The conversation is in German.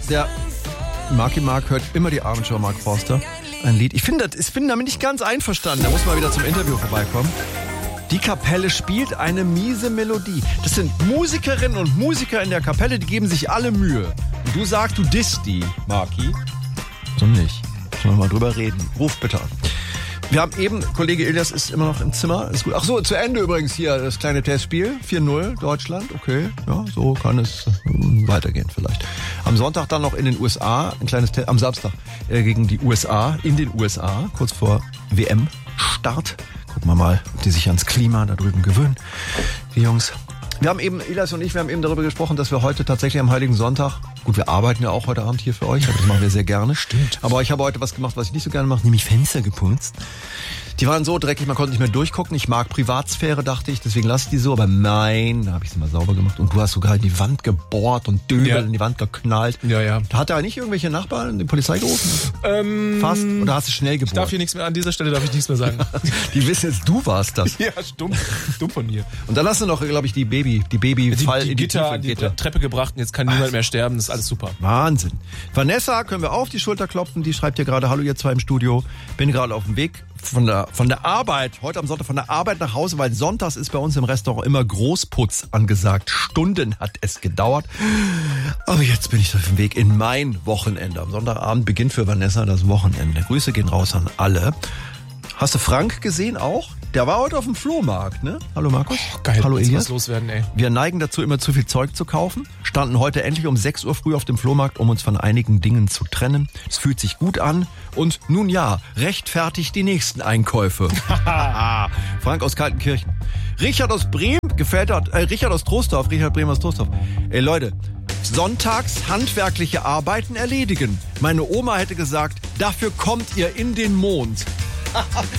Der Marky Mark hört immer die Abendschau, Mark Forster. Ein Lied. Ich bin damit nicht ganz einverstanden. Da muss man wieder zum Interview vorbeikommen. Die Kapelle spielt eine miese Melodie. Das sind Musikerinnen und Musiker in der Kapelle, die geben sich alle Mühe. Und du sagst, du disst die, Marky. So nicht. Sollen wir mal drüber reden. Ruf bitte an. Wir haben eben, Kollege Ilias ist immer noch im Zimmer. Ist gut. Ach so, zu Ende übrigens hier das kleine Testspiel. 4-0 Deutschland. Okay, ja, so kann es weitergehen vielleicht. Am Sonntag dann noch in den USA, ein kleines am Samstag gegen die USA, in den USA, kurz vor WM-Start. Gucken wir mal, ob die sich ans Klima da drüben gewöhnen, die Jungs. Wir haben eben, Elias und ich, wir haben eben darüber gesprochen, dass wir heute tatsächlich am Heiligen Sonntag, gut, wir arbeiten ja auch heute Abend hier für euch, aber das machen wir sehr gerne. Stimmt. Aber ich habe heute was gemacht, was ich nicht so gerne mache, nämlich Fenster geputzt. Die waren so dreckig, man konnte nicht mehr durchgucken. Ich mag Privatsphäre, dachte ich, deswegen lasse ich die so. Aber nein, da habe ich sie mal sauber gemacht. Und du hast sogar in die Wand gebohrt und Döbel in die Wand geknallt. Ja. Hat da nicht irgendwelche Nachbarn die Polizei gerufen? Fast? Oder hast du schnell gebohrt? Ich darf hier nichts mehr, an dieser Stelle darf ich nichts mehr sagen. Die wissen jetzt, du warst das. Ja, dumm von mir. Und dann hast du noch, glaube ich, die Babyfall die Gitter an die Treppe gebracht und jetzt kann niemand mehr sterben. Das ist alles super. Wahnsinn. Vanessa, können wir auf die Schulter klopfen? Die schreibt ja gerade, hallo ihr zwei im Studio. Bin gerade auf dem Weg von der Arbeit, heute am Sonntag von der Arbeit nach Hause, weil sonntags ist bei uns im Restaurant immer Großputz angesagt. Stunden hat es gedauert. Aber jetzt bin ich auf dem Weg in mein Wochenende. Am Sonntagabend beginnt für Vanessa das Wochenende. Grüße gehen raus an alle. Hast du Frank gesehen auch? Der war heute auf dem Flohmarkt, ne? Hallo Markus. Oh, geil. Hallo Elias. Was loswerden, ey. Wir neigen dazu, immer zu viel Zeug zu kaufen. Standen heute endlich um 6 Uhr früh auf dem Flohmarkt, um uns von einigen Dingen zu trennen. Es fühlt sich gut an. Und nun ja, rechtfertigt die nächsten Einkäufe. Frank aus Kaltenkirchen. Richard aus Bremen, Richard aus Troisdorf, Richard Bremen aus Troisdorf. Ey Leute, sonntags handwerkliche Arbeiten erledigen. Meine Oma hätte gesagt, dafür kommt ihr in den Mond.